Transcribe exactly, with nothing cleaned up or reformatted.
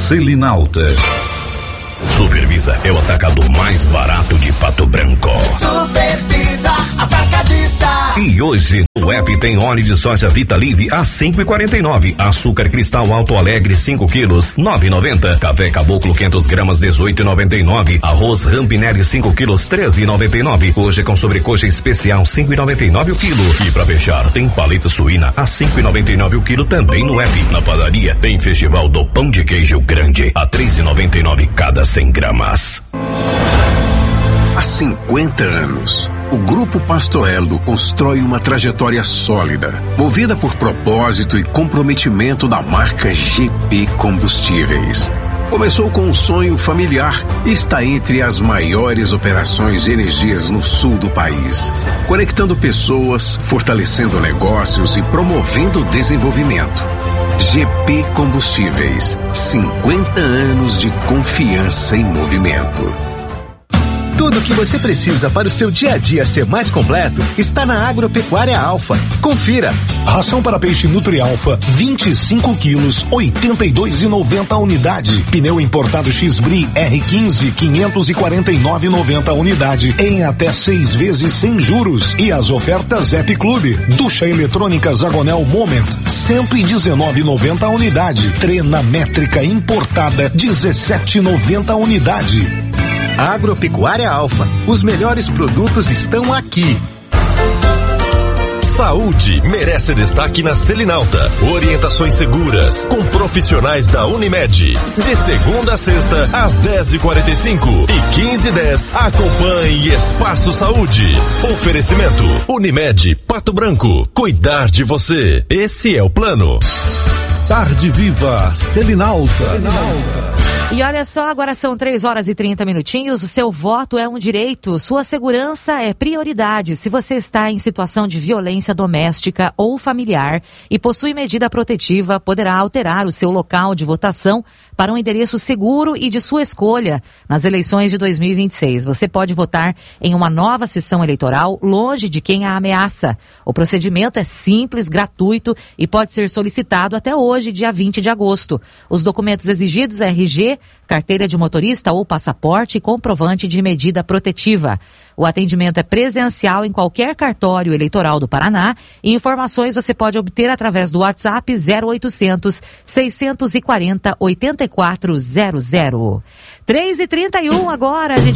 Selinalta. Supervisa é o atacado mais barato de Pato Branco. Supervisa Atacadista. E hoje o app tem óleo de soja Vitalive a cinco e quarenta e nove, açúcar cristal Alto Alegre cinco quilos nove e noventa, café Caboclo quinhentas gramas dezoito e noventa e nove, arroz Rampinelli cinco quilos treze e noventa e nove. Hoje com sobrecoxa especial cinco e noventa e nove o quilo. E pra fechar tem paleta suína a cinco e noventa e nove o quilo também no app. Na padaria tem festival do pão de queijo grande a três e noventa e nove cada cem gramas. Há cinquenta anos, o Grupo Pastorello constrói uma trajetória sólida, movida por propósito e comprometimento da marca G P Combustíveis. Começou com um sonho familiar e está entre as maiores operações de energias no sul do país, conectando pessoas, fortalecendo negócios e promovendo o desenvolvimento. G P Combustíveis, cinquenta anos de confiança em movimento. Tudo o que você precisa para o seu dia a dia ser mais completo está na Agropecuária Alfa. Confira. Ração para peixe Nutri-Alfa, vinte e cinco quilos, oitenta e dois reais e noventa a unidade. Pneu importado X-Bri R quinze, quinhentos e quarenta e nove reais e noventa a unidade, em até seis vezes sem juros. E as ofertas App Clube. Ducha eletrônica Zagonel Moment, cento e dezenove reais e noventa a unidade. Trena métrica importada, dezessete reais e noventa a unidade. Agropecuária Alfa. Os melhores produtos estão aqui. Saúde merece destaque na Selinalta. Orientações seguras com profissionais da Unimed. De segunda a sexta, às dez e quarenta e cinco e quinze e dez. Acompanhe Espaço Saúde. Oferecimento Unimed Pato Branco. Cuidar de você. Esse é o plano. Tarde Viva Selinalta. Selinalta. E olha só, agora são três horas e trinta minutinhos, o seu voto é um direito, sua segurança é prioridade. Se você está em situação de violência doméstica ou familiar e possui medida protetiva, poderá alterar o seu local de votação para um endereço seguro e de sua escolha nas eleições de dois mil e vinte e seis. Você pode votar em uma nova sessão eleitoral longe de quem a ameaça. O procedimento é simples, gratuito e pode ser solicitado até hoje, dia vinte de agosto. Os documentos exigidos é R G, carteira de motorista ou passaporte e comprovante de medida protetiva. O atendimento é presencial em qualquer cartório eleitoral do Paraná e informações você pode obter através do WhatsApp zero oitocentos, seiscentos e quarenta, oitenta e quatro zero zero. três e trinta e um agora, a gente